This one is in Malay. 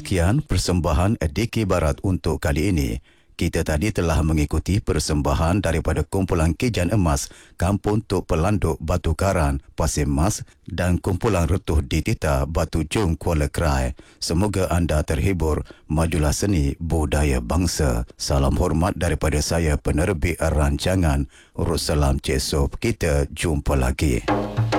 Sekian persembahan DK Barat untuk kali ini. Kita tadi telah mengikuti persembahan daripada kumpulan Kijan Emas, Kampung Tok Pelanduk, Batu Karan, Pasir Mas dan kumpulan Retuh di Tita, Batu Jung, Kuala Krai. Semoga anda terhibur. Majulah seni budaya bangsa. Salam hormat daripada saya, penerbit rancangan. Urus salam Cik Sob. Kita jumpa lagi.